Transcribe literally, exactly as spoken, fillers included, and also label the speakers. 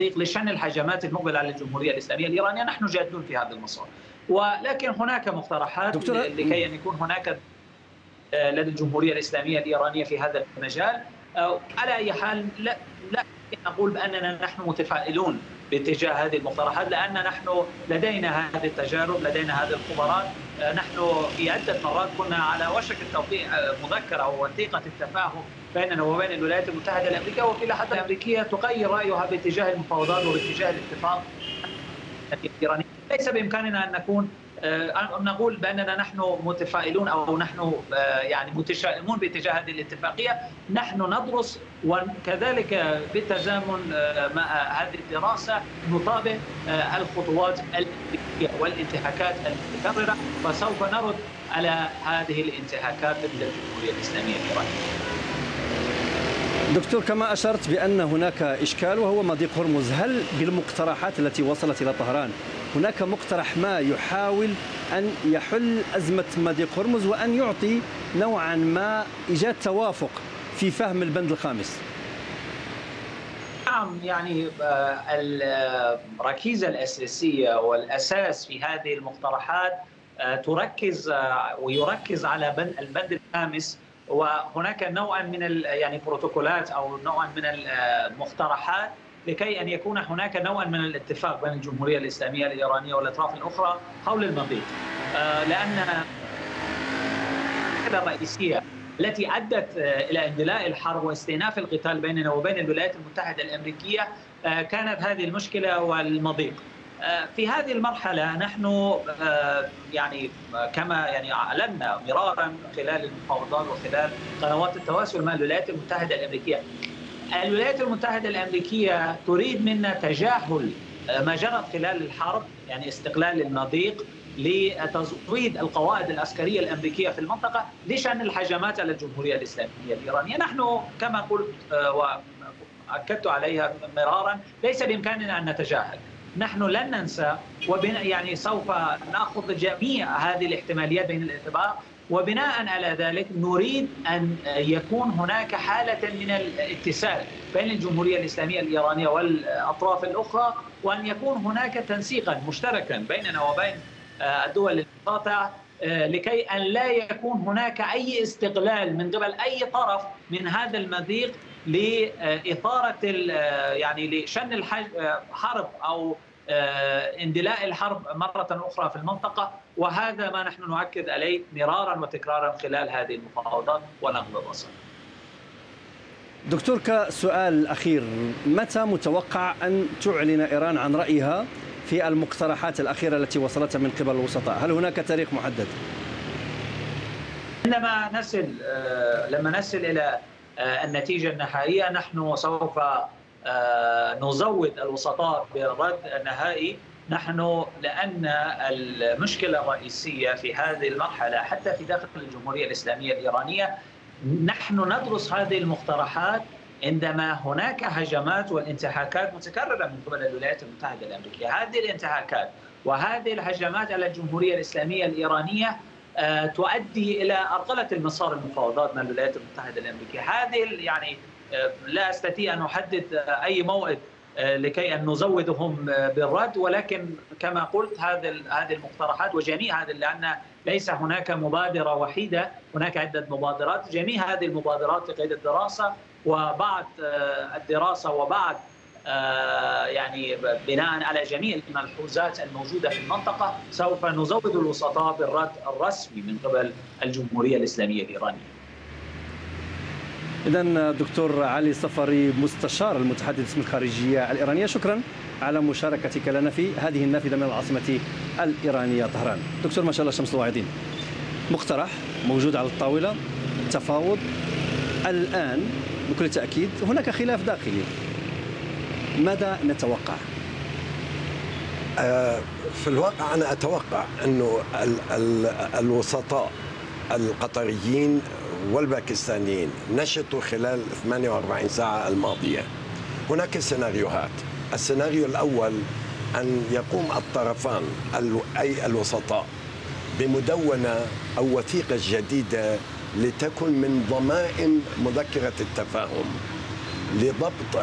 Speaker 1: لشن الهجمات المقبلة على الجمهورية الإسلامية الإيرانية. نحن جادون في هذا المسار، ولكن هناك مقترحات لكي أن يكون هناك لدى الجمهورية الإسلامية الإيرانية في هذا المجال. على أي حال لا لا نقول بأننا نحن متفائلون باتجاه هذه المقترحات، لأن نحن لدينا هذه التجارب، لدينا هذه الخبرات. نحن في عدة مرات كنا على وشك التوقيع مذكرة أو وثيقة التفاهم بيننا وبين الولايات المتحدة الأمريكية، وفي لحظة الأمريكية تغير رأيها باتجاه المفاوضات وباتجاه الاتفاق الإيراني. ليس بإمكاننا أن نكون أن نقول بأننا نحن متفائلون أو نحن يعني متشائمون باتجاه هذه الاتفاقية. نحن ندرس، وكذلك بالتزامن مع هذه الدراسة نطابق الخطوات الأمريكية والانتهاكات المتكررة، وسوف نرد على هذه الانتهاكات ضد الجمهورية الإسلامية الإيرانية.
Speaker 2: دكتور، كما أشرت بأن هناك إشكال وهو مضيق هرمز، هل بالمقترحات التي وصلت إلى طهران هناك مقترح ما يحاول أن يحل أزمة مضيق هرمز وأن يعطي نوعا ما إيجاد توافق في فهم البند الخامس؟
Speaker 1: نعم، يعني الركيزة الأساسية والأساس في هذه المقترحات تركز ويركز على البند الخامس، وهناك نوعا من يعني بروتوكولات او نوعا من المقترحات لكي ان يكون هناك نوعا من الاتفاق بين الجمهوريه الاسلاميه الايرانيه والاطراف الاخرى حول المضيق، لان الرئيسيه التي ادت الى اندلاع الحرب واستئناف القتال بيننا وبين الولايات المتحده الامريكيه كانت هذه المشكله والمضيق. في هذه المرحلة نحن يعني كما يعني أعلنا مرارا خلال المفاوضات وخلال قنوات التواصل مع الولايات المتحدة الأمريكية، الولايات المتحدة الأمريكية تريد منا تجاهل ما جرى خلال الحرب، يعني استقلال المضيق، لتزويد القواعد العسكرية الأمريكية في المنطقة لشأن الهجمات على الجمهورية الإسلامية الإيرانية. نحن كما قلت وأكدت عليها مرارا ليس بإمكاننا أن نتجاهل، نحن لن ننسى، وبن يعني سوف ناخذ جميع هذه الاحتماليات بين الاتفاق، وبناء على ذلك نريد ان يكون هناك حاله من الاتصال بين الجمهوريه الاسلاميه الايرانيه والاطراف الاخرى، وان يكون هناك تنسيقا مشتركا بيننا وبين الدول المقاطعه لكي ان لا يكون هناك اي استغلال من قبل اي طرف من هذا المضيق لإثارة يعني لشن الحرب أو اندلاع الحرب مرة أخرى في المنطقة، وهذا ما نحن نؤكد عليه مرارا وتكرارا خلال هذه المفاوضات ونقل الوسط.
Speaker 2: دكتور، كسؤال أخير، متى متوقع أن تعلن إيران عن رأيها في المقترحات الأخيرة التي وصلتها من قبل الوسطاء؟ هل هناك تاريخ محدد؟
Speaker 1: عندما نصل لما نصل إلى النتيجة النهائية نحن سوف نزود الوسطاء بالرد النهائي. نحن لأن المشكلة الرئيسية في هذه المرحلة حتى في داخل الجمهورية الإسلامية الإيرانية، نحن ندرس هذه المقترحات عندما هناك هجمات والانتهاكات متكررة من قبل الولايات المتحدة الأمريكية. هذه الانتهاكات وهذه الهجمات على الجمهورية الإسلامية الإيرانية تؤدي إلى أرقلة المسار المفاوضات مع الولايات المتحدة الأمريكية. هذه يعني لا أستطيع أن أحدد أي موعد لكي أن نزودهم بالرد، ولكن كما قلت هذه هذه المقترحات وجميع هذه، لأن ليس هناك مبادرة وحيدة، هناك عدة مبادرات، جميع هذه المبادرات في قيد الدراسة، وبعد الدراسة وبعد يعني بناء على جميع الملحوظات الموجودة في المنطقة سوف نزود الوسطاء بالرد الرسمي من قبل الجمهورية الإسلامية الإيرانية.
Speaker 2: إذن دكتور علي صفري، مستشار المتحدث باسم الخارجية الإيرانية، شكرا على مشاركتك لنا في هذه النافذة من العاصمة الإيرانية طهران. دكتور ما شاء الله شمس الواعدين، مقترح موجود على الطاولة، تفاوض الآن بكل تأكيد هناك خلاف داخلي، ماذا نتوقع؟
Speaker 3: في الواقع أنا أتوقع أنه الوسطاء القطريين والباكستانيين نشطوا خلال ثمانية وأربعين ساعة الماضية. هناك سيناريوهات. السيناريو الأول أن يقوم الطرفان أي الوسطاء بمدونة أو وثيقة جديدة لتكن من ضمائن مذكرة التفاهم لضبط